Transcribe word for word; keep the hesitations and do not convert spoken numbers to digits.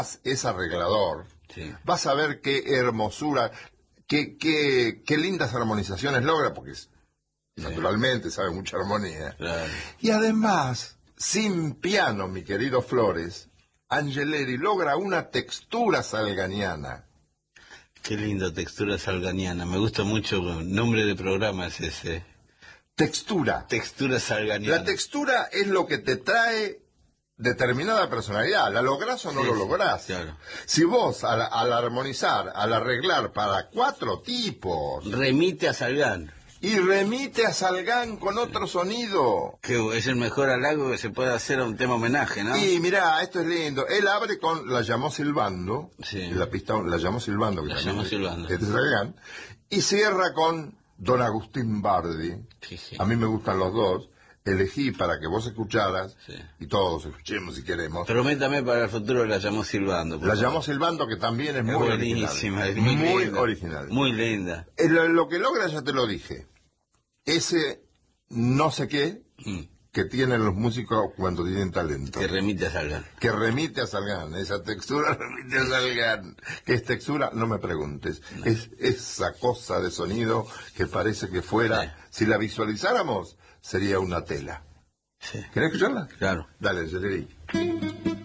es arreglador, Sí. vas a ver qué hermosura, qué, qué, qué lindas armonizaciones logra, porque es, Sí. naturalmente sabe mucha armonía. Claro. Y además, sin piano, mi querido Flores, Angeleri logra una textura salganiana. Qué lindo, textura salganiana. Me gusta mucho, el nombre de programa es ese. Textura. Textura salganiana. La textura es lo que te trae determinada personalidad. ¿La lográs o no Sí, lo sí, lográs? claro. Si vos, al, al armonizar, al arreglar para cuatro tipos, Remite a Salgán. y remite a Salgán con otro sonido. Que es el mejor halago que se puede hacer a un tema homenaje, ¿no? Y mirá, esto es lindo. Él abre con La llamó silbando, Sí. la pista La llamó silbando, que La también llamó es- silbando. es de Salgán, y cierra con Don Agustín Bardi. Sí, sí. A mí me gustan los dos. Elegí para que vos escucharas, Sí. y todos escuchemos si queremos. Prométame para el futuro la llamó silbando. por La favor. llamó silbando, que también es Es muy buenísima, original. es muy, muy linda. original. Muy linda. Eh, Lo, lo que logra, ya te lo dije, ese no sé qué Mm. que tienen los músicos cuando tienen talento. Que remite a Salgán. Que remite a Salgán, esa textura remite a Salgán. ¿Qué es textura? No me preguntes. No. Es esa cosa de sonido que parece que fuera, Sí. si la visualizáramos, sería una tela. Sí. ¿Querés escucharla? Claro. Dale, Angeleri.